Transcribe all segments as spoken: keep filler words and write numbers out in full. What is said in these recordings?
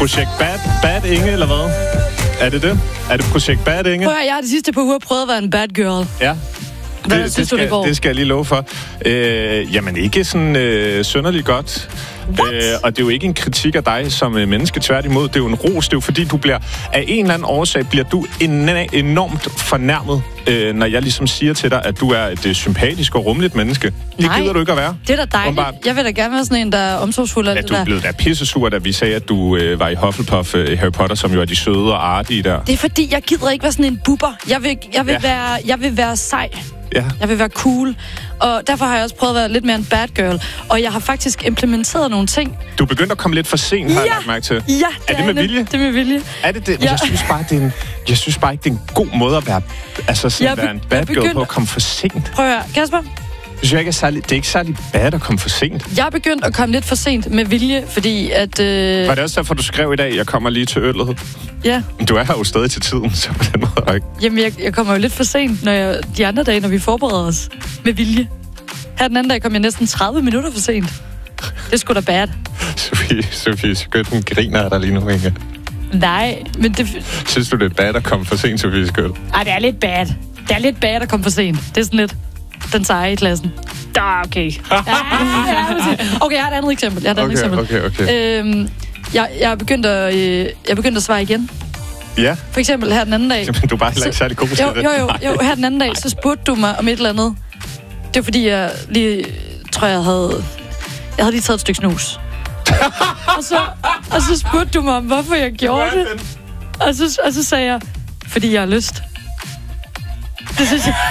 Projekt Bad, Bad Inge, eller hvad? Er det det? Er det Projekt Bad Inge? Prøv at, jeg har de sidste par uger prøvet at være en bad girl. Ja. Hvad det, synes det, skal, du, det går? det skal jeg lige love for. Øh, jamen, ikke sådan øh, synderligt godt. Øh, og det er jo ikke en kritik af dig som øh, menneske, tværtimod. Det er jo en ros. Det er jo fordi, du bliver af en eller anden årsag, bliver du en- enormt fornærmet, øh, når jeg ligesom siger til dig, at du er et øh, sympatisk og rummeligt menneske. Det Nej, gider du ikke at være. Det er da dejligt. Åbenbart. Jeg vil da gerne være sådan en, der er omsorgsfuld af Ja, det du der. er blevet da pissesur, da vi sagde, at du øh, var i Hufflepuff øh, i Harry Potter, som jo er de søde og artige der. Det er fordi, jeg gider ikke være sådan en bubber. Jeg vil, jeg vil, Ja. være, jeg vil være sej. Ja. Jeg vil være cool. Og derfor har jeg også prøvet at være lidt mere en bad girl. Og jeg har faktisk implementeret nogle ting. Du er begyndt at komme lidt for sent, har Ja. jeg lagt mærke til. Ja, det er det med er vilje? Det er med vilje. Er det det? Ja. Jeg synes bare, det er en, jeg synes bare ikke, det er en god måde at være, altså sådan Jeg være en be- bad jeg girl begyndte- på at komme for sent. Prøv at høre, Kasper. Jeg synes ikke, er særlig, det er ikke særlig bad at komme for sent. Jeg er begyndt at komme lidt for sent med vilje, fordi at... Øh, Var det også derfor, du skrev i dag, jeg kommer lige til øllet? ja, Men du er her jo stadig til tiden, så på den måde er ikke. jamen jeg, jeg kommer jo lidt for sent, når jeg, de andre dage, når vi forbereder os med vilje. Her den anden dag kom jeg næsten tredive minutter for sent. Det er sgu da bad. Sofie, Sofie Skøtten griner af dig lige nu, Inge. Nej, men det... Synes du, det er bad at komme for sent, Sofie Skøtten? Ej, det er lidt bad. Det er lidt bad at komme for sent. Det er sådan lidt den seje i klassen. Da, okay. Ja, ja, okay, jeg har et andet eksempel. Jeg har et andet Okay, eksempel. okay, okay. Øhm, jeg, jeg, er begyndt at, øh, jeg er begyndt at svare igen. Ja, For eksempel her den anden dag. men du er bare heller ikke særlig god til Jo, det. jo, jo, jo, her den anden dag, så spurgte du mig om et eller andet. Det var fordi, jeg lige, tror jeg havde, jeg havde lige taget et stykke snus. og, så, og så spurgte du mig om, hvorfor jeg gjorde det. Og så, og så sagde jeg, fordi jeg har lyst. Det synes jeg...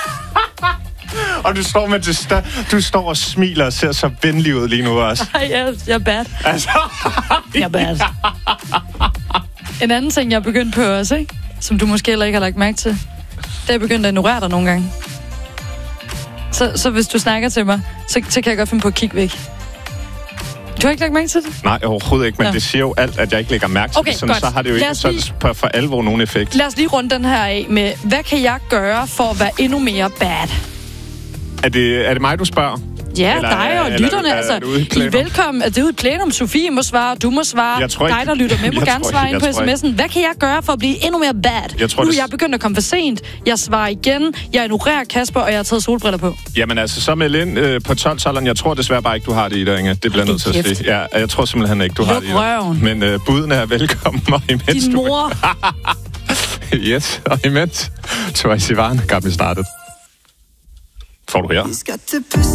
Og du står med det sta- du står og smiler og ser så venlig ud lige nu også. Ej, jeg, jeg er bad. Altså. Jeg er bad. En anden ting, jeg er begyndt på også, ikke? Som du måske heller ikke har lagt mærke til, det er jeg begyndt at ignorere dig nogle gange. Så, så hvis du snakker til mig, så, så kan jeg godt finde på at kigge væk. Du har ikke lagt mærke til det? Nej, overhovedet ikke, men Nå. det siger jo alt, at jeg ikke lægger mærke til Okay, det. Sådan, godt. så har det jo Lad ikke os sådan lige- for, for alvor nogen effekt. Lad os lige runde den her af med, hvad kan jeg gøre for at være endnu mere bad? Er det, er det mig, du spørger? Ja, Eller dig er- og eller lytterne, er- er altså. det ude i I plenum? er velkommen. Er det ude i plenum? Sofie må svare, du må svare. Jeg tror ikke- dig, der lytter med, må Jeg gerne tror svare ikke- ind på jeg tror ikke- sms'en. Hvad kan jeg gøre for at blive endnu mere bad? Jeg tror, nu det- er jeg begyndt at komme for sent. Jeg svarer igen. Jeg ignorerer Kasper, og jeg har taget solbriller på. Jamen altså, så med Lind øh, på tolv-talleren. Jeg tror desværre bare ikke, du har det i dig, Inge. Det bliver jeg nødt til at kæft. sige. Ja, jeg tror simpelthen ikke, du har Luk det i dig. røven. Men øh, budene er velkommen, og imens Din du... mor. Yes, og imens Troye Sivan, Got Me Started. Får du her.